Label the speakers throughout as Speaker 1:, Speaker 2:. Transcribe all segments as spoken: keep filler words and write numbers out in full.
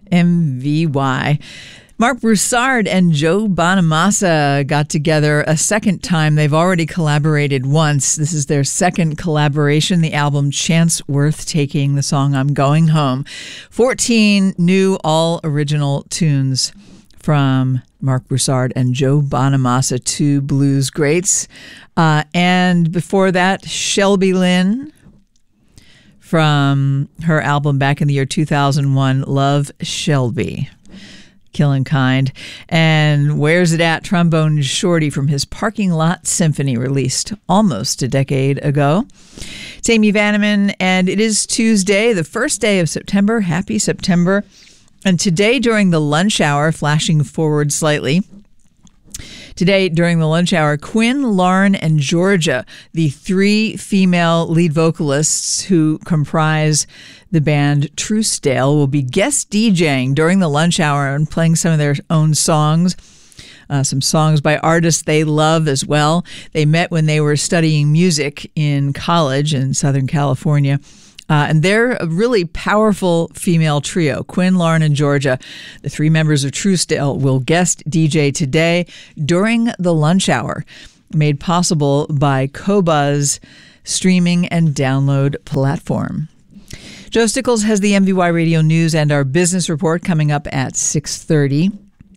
Speaker 1: M V Y. Mark Broussard and Joe Bonamassa got together a second time. They've already collaborated once. This is their second collaboration, the album Chance Worth Taking, the song I'm Going Home. fourteen new all-original tunes from Mark Broussard and Joe Bonamassa, two blues greats. Uh, and before that, Shelby Lynne from her album back in the year two thousand one, Love Shelby. Killing Kind. And Where's It At? Trombone Shorty from his Parking Lot Symphony, released almost a decade ago. It's Amy Vanneman, and it is Tuesday, the first day of September. Happy September. And today during the lunch hour, flashing forward slightly, Today, during the lunch hour, Quinn, Lauren, and Georgia, the three female lead vocalists who comprise the band Truesdale, will be guest DJing during the lunch hour and playing some of their own songs, uh, some songs by artists they love as well. They met when they were studying music in college in Southern California. Uh, and they're a really powerful female trio. Quinn, Lauren, and Georgia, the three members of Truesdale, will guest D J today during the lunch hour, made possible by Qobuz streaming and download platform. Joe Stickles has the M V Y Radio News and our business report coming up at six thirty.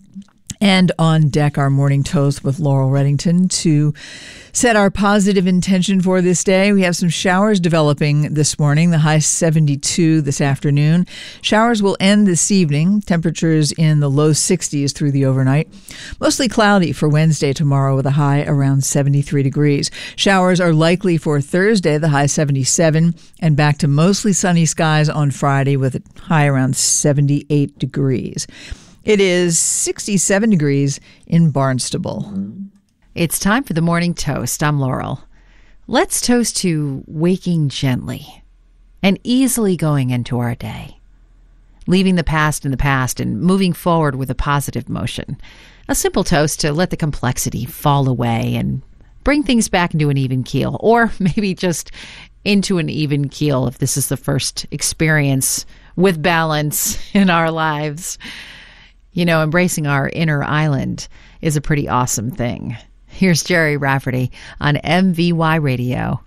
Speaker 1: And on deck, our morning toast with Laurel Reddington to set our positive intention for this day. We have some showers developing this morning, the high seventy-two this afternoon. Showers will end this evening, temperatures in the low sixties through the overnight. Mostly cloudy for Wednesday tomorrow with a high around seventy-three degrees. Showers are likely for Thursday, the high seventy-seven, and back to mostly sunny skies on Friday with a high around seventy-eight degrees. It is sixty-seven degrees in Barnstable.
Speaker 2: It's time for the morning toast. I'm Laurel. Let's toast to waking gently and easily going into our day, leaving the past in the past and moving forward with a positive motion. A simple toast to let the complexity fall away and bring things back into an even keel, or maybe just into an even keel if this is the first experience with balance in our lives. You know, embracing our inner island is a pretty awesome thing. Here's Jerry Rafferty on M V Y Radio.